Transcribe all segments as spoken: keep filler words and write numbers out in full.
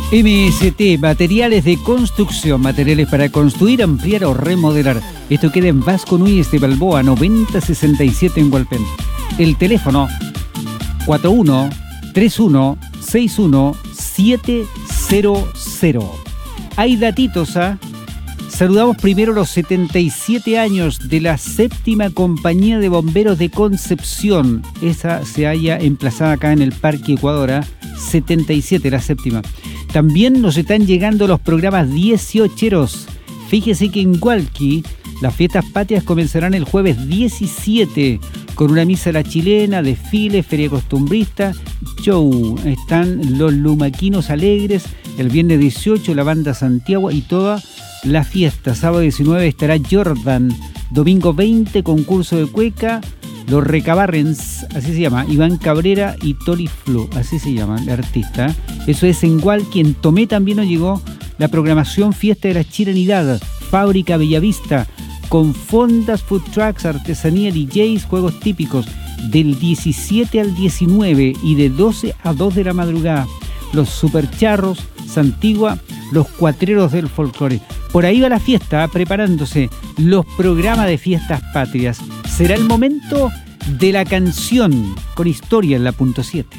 M S T, materiales de construcción, materiales para construir, ampliar o remodelar. Esto queda en Vasco Núñez de Balboa, noventa sesenta y siete en Hualpén. El teléfono cuatro uno tres uno seis uno siete cero cero. Hay datitos, ¿ah? Saludamos primero los setenta y siete años de la séptima compañía de bomberos de Concepción. Esa se halla emplazada acá en el Parque Ecuador, ¿ah? setenta y siete, la séptima. También nos están llegando los programas dieciocheros. Fíjese que en Hualqui las fiestas patrias comenzarán el jueves diecisiete con una misa a la chilena, desfile, feria costumbrista, show. Están los lumaquinos alegres. El viernes dieciocho la banda Santiago y toda la fiesta. Sábado diecinueve estará Jordan. Domingo veinte concurso de cueca. Los Recabarrens, así se llama, Iván Cabrera y Toli Flu, así se llama el artista. Eso es en Hualqui. En Tomé también nos llegó la programación Fiesta de la Chilenidad, Fábrica Bellavista, con fondas, food trucks, artesanía, D Js, juegos típicos, del diecisiete al diecinueve y de doce a dos de la madrugada. Los Supercharros, Santigua, los Cuatreros del Folclore. Por ahí va la fiesta, preparándose los programas de fiestas patrias. Será el momento de la canción con historia en la punto siete.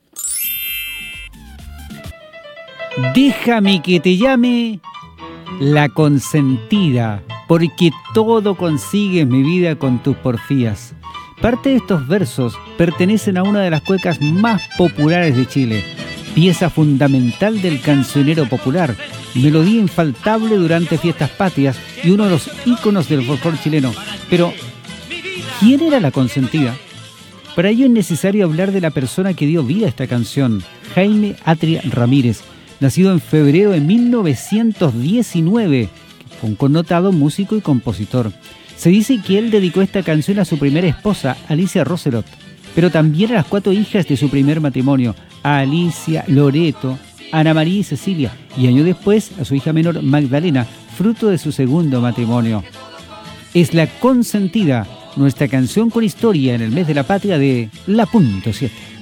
Déjame que te llame la consentida, porque todo consigues mi vida con tus porfías. Parte de estos versos pertenecen a una de las cuecas más populares de Chile, pieza fundamental del cancionero popular, melodía infaltable durante fiestas patrias y uno de los íconos del folclore chileno. Pero, ¿quién era la consentida? Para ello es necesario hablar de la persona que dio vida a esta canción, Jaime Atria Ramírez, nacido en febrero de mil novecientos diecinueve, que fue un connotado músico y compositor. Se dice que él dedicó esta canción a su primera esposa, Alicia Roselot, pero también a las cuatro hijas de su primer matrimonio, a Alicia, Loreto, Ana María y Cecilia, y años después a su hija menor Magdalena, fruto de su segundo matrimonio. Es La Consentida, nuestra canción con historia en el mes de la patria de La punto siete.